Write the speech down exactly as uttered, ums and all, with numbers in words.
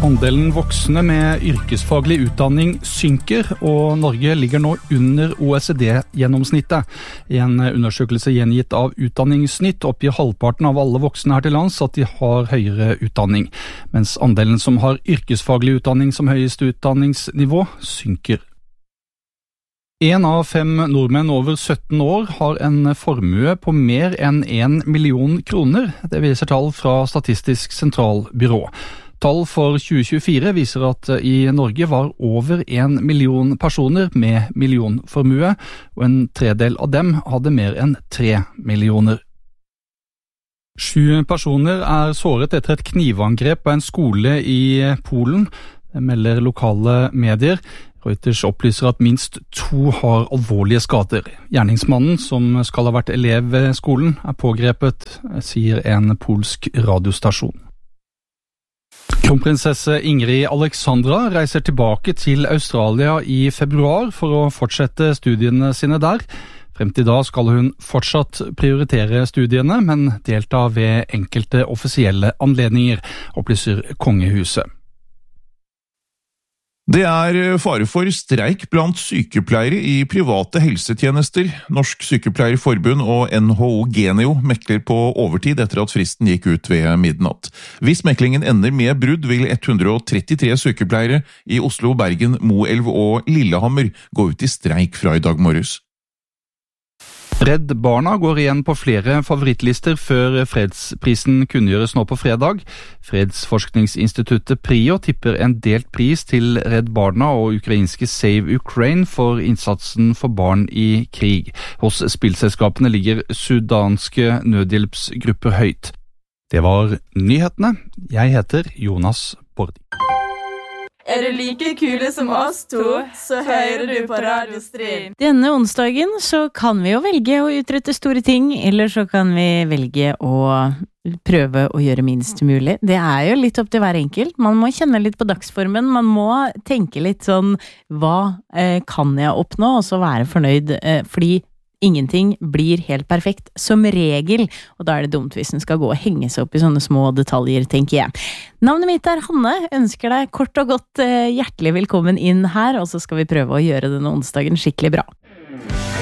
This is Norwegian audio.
Andelen voksne med yrkesfaglig utdanning synker, og Norge ligger nå under O E C D-gjennomsnittet. I en undersøkelse gjengitt av Utdanningsnytt oppgir halvparten av alle voksne her til lands at de har høyere utdanning, mens andelen som har yrkesfaglig utdanning som høyeste utdanningsnivå synker. En av fem nordmenn over sytten år har en formue på mer enn en million kroner. Det viser tall fra Statistisk sentralbyrå. Tall for tjue tjuefire viser at i Norge var over en million personer med millionformue, og en tredel av dem hadde mer enn tre millioner. Sju personer er såret etter et knivangrep på en skole i Polen, det melder lokale medier. Reuters opplyser at minst to har alvorlige skader. Gjerningsmannen, som skal ha vært elev ved skolen, er pågrepet, sier en polsk radiostasjon. Kronprinsesse Ingrid Alexandra reiser tilbake til Australia i februar for å fortsette studiene sine der. Frem til da skal hun fortsatt prioritere studiene, men delta ved enkelte offisielle anledninger, opplyser kongehuset. Det er fare for streik blant sykepleiere i private helsetjenester. Norsk Sykepleierforbund og N H O Genio mekler på overtid etter at fristen gikk ut ved midnatt. Hvis meklingen ender med brudd, vil ett hundre og trettitre sykepleiere i Oslo, Bergen, Moelv og Lillehammer gå ut i streik fra i dag morges. Redd Barna går igjen på flere favorittlister før fredsprisen kunngjøres nå på fredag. Fredsforskningsinstituttet PRIO tipper en delt pris til Redd Barna og ukrainske Save Ukraine for innsatsen for barn i krig. Hos spillselskapene ligger sudanske nødhjelpsgrupper høyt. Det var nyhetene. Jeg heter Jonas Bordi. Er du like kule som oss to, så hører du på Radio Stream. Denne onsdagen så kan vi jo velge å utrette store ting, eller så kan vi velge å prøve å gjøre minst mulig. Det er jo litt opp til hver enkelt. Man må kjenne litt på dagsformen, man må tenke litt sånn, hva eh, kan jeg oppnå, og så være fornøyd, eh, fordi ingenting blir helt perfekt, som regel, og da er det dumt hvis den skal gå og henge seg opp i sånne små detaljer, tenker jeg. Navnet mitt er Hanne, ønsker deg kort og godt hjertelig velkommen inn her, og så skal vi prøve å gjøre denne onsdagen skikkelig bra.